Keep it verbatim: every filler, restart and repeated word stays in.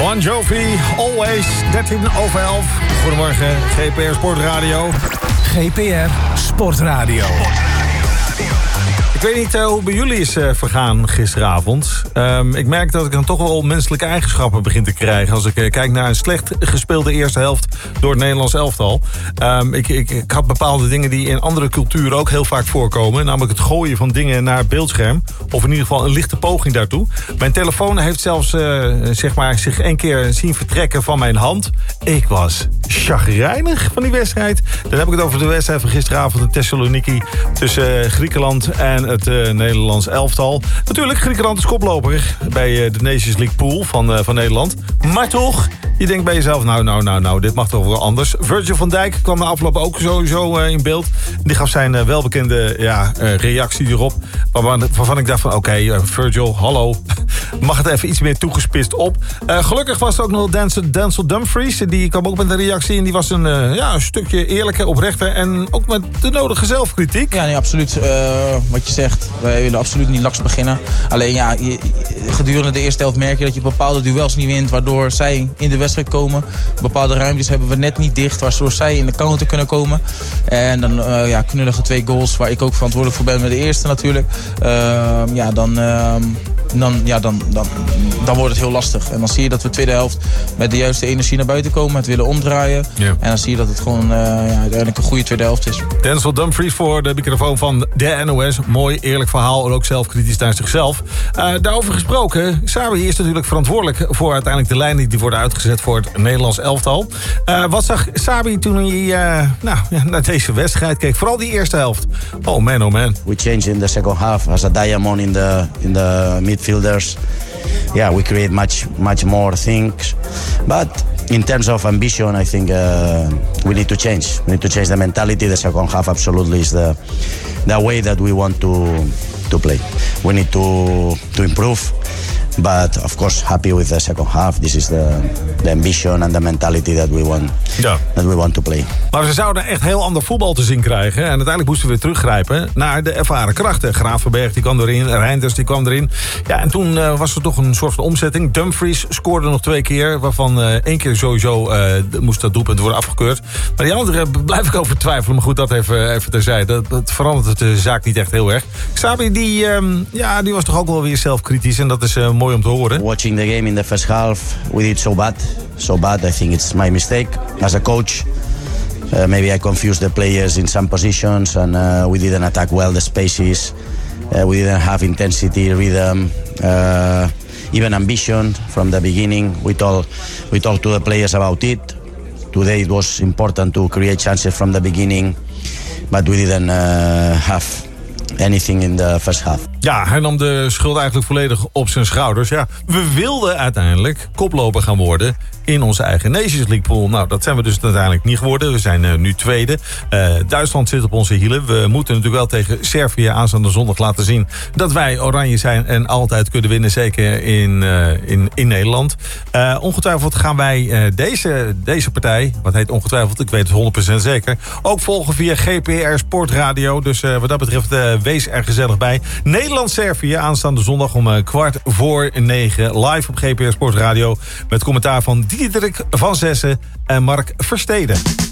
Bon Jovi, Always, dertien over elf. Goedemorgen, G P R Sportradio. G P R Sportradio. Ik weet niet uh, hoe bij jullie is uh, vergaan gisteravond. Um, ik merk dat ik dan toch wel menselijke eigenschappen begin te krijgen... als ik uh, kijk naar een slecht gespeelde eerste helft door het Nederlands elftal. Um, ik, ik, ik had bepaalde dingen die in andere culturen ook heel vaak voorkomen. Namelijk het gooien van dingen naar het beeldscherm. Of in ieder geval een lichte poging daartoe. Mijn telefoon heeft zelfs uh, zeg maar, zich één keer zien vertrekken van mijn hand. Ik was chagrijnig van die wedstrijd. Dan heb ik het over de wedstrijd van gisteravond in Thessaloniki... tussen uh, Griekenland en het uh, Nederlands elftal. Natuurlijk, Griekenland is koploper bij uh, de Nations League pool van, uh, van Nederland. Maar toch, je denkt bij jezelf, nou, nou, nou, nou, dit mag toch wel anders. Virgil van Dijk kwam na afloop ook sowieso uh, in beeld. Die gaf zijn uh, welbekende ja, uh, reactie erop. Waarvan, waarvan ik dacht van, oké, okay, uh, Virgil, hallo. Mag het even iets meer toegespitst op. Uh, gelukkig was er ook nog Denzel, Denzel Dumfries. Die kwam ook met een reactie en die was een, uh, ja, een stukje eerlijker, oprechter. En ook met de nodige zelfkritiek. Ja, nee, absoluut. Uh, wat je zegt, wij willen absoluut niet laks beginnen. Alleen ja, je, gedurende de eerste helft merk je dat je bepaalde duels niet wint. Waardoor zij in de wedstrijd komen. Bepaalde ruimtes hebben we net niet dicht. Waardoor zij in de counter kunnen komen. En dan uh, ja, knullige twee goals. Waar ik ook verantwoordelijk voor ben met de eerste natuurlijk. Uh, ja, dan... Uh, Dan, ja, dan, dan, dan wordt het heel lastig. En dan zie je dat we de tweede helft met de juiste energie naar buiten komen. Het willen omdraaien. Ja. En dan zie je dat het gewoon uh, ja, uiteindelijk een goede tweede helft is. Denzel Dumfries voor de microfoon van de N O S. Mooi, eerlijk verhaal en ook zelfkritisch naar zichzelf. Uh, daarover gesproken, Sabi is natuurlijk verantwoordelijk voor uiteindelijk de lijnen die worden uitgezet voor het Nederlands elftal. Uh, wat zag Sabi toen hij uh, nou, ja, naar deze wedstrijd keek? Vooral die eerste helft. Oh man, oh man. We changed in the second half as a diamond in the, in the midfielders. Yeah, we create much much more things, but in terms of ambition, I think uh, we need to change. We need to change the mentality. The second half absolutely is the the way that we want to to play. We need to to improve. But of course, happy with the second half. This is the, the ambition and the mentality that we want, ja. that we want to play. Maar ze zouden echt heel ander voetbal te zien krijgen. En uiteindelijk moesten we weer teruggrijpen naar de ervaren krachten. Gravenberg die kwam erin, Reinders die kwam erin. Ja, en toen uh, was er toch een soort van omzetting. Dumfries scoorde nog twee keer. Waarvan uh, één keer sowieso uh, moest dat doelpunt worden afgekeurd. Maar die andere blijf ik over twijfelen. Maar goed, dat even, even terzijde. Dat, dat verandert de zaak niet echt heel erg. Xabi, die, um, ja, die was toch ook wel weer zelfkritisch. En dat is uh, mooi om te horen. Watching the game in the first half, we did so bad. So bad, I think it's my mistake as a coach. Uh, maybe I confused the players in some positions and uh, we didn't attack well the spaces. Uh, we didn't have intensity, rhythm, uh, even ambition from the beginning. We told, we talked to the players about it. Today it was important to create chances from the beginning, but we didn't uh, have anything in the first half. Ja, hij nam de schuld eigenlijk volledig op zijn schouders. Ja, we wilden uiteindelijk koploper gaan worden in onze eigen Nations League pool. Nou, dat zijn we dus uiteindelijk niet geworden. We zijn uh, nu tweede. Uh, Duitsland zit op onze hielen. We moeten natuurlijk wel tegen Servië aanstaande zondag laten zien dat wij oranje zijn en altijd kunnen winnen. Zeker in, uh, in, in Nederland. Uh, ongetwijfeld gaan wij uh, deze, deze partij, wat heet ongetwijfeld, ik weet het honderd procent zeker, ook volgen via G P R Sportradio. Dus uh, wat dat betreft, uh, wees er gezellig bij. Nederland-Servië aanstaande zondag om uh, kwart voor negen. Live op G P R Sportradio. Met commentaar van Diederik van Zessen en Mark Versteden.